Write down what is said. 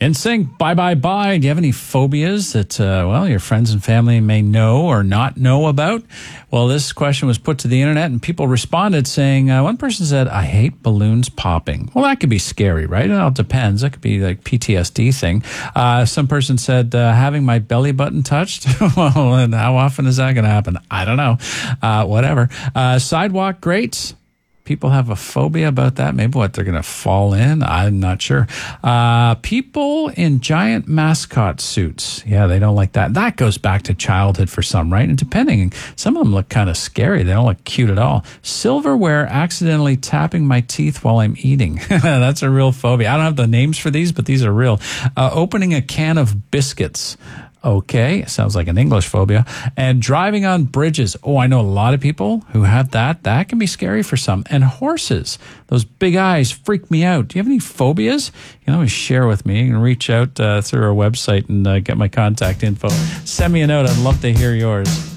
NSYNC, Bye Bye Bye. Do you have any phobias that, your friends and family may know or not know about? Well, this question was put to the internet and people responded saying, one person said, I hate balloons popping. Well, that could be scary, right? It all depends. That could be like PTSD thing. Some person said, having my belly button touched. Well, and how often is that going to happen? I don't know. Whatever. Sidewalk grates. People have a phobia about that. Maybe what they're going to fall in. I'm not sure. People in giant mascot suits. Yeah, they don't like that. That goes back to childhood for some, right? And depending, some of them look kind of scary. They don't look cute at all. Silverware accidentally tapping my teeth while I'm eating. That's a real phobia. I don't have the names for these, but these are real. Opening a can of biscuits. Okay, sounds like an English phobia. And driving on bridges. Oh, I know a lot of people who have that. That can be scary for some. And horses. Those big eyes freak me out. Do you have any phobias? You can always share with me. You can reach out through our website and get my contact info. Send me a note. I'd love to hear yours.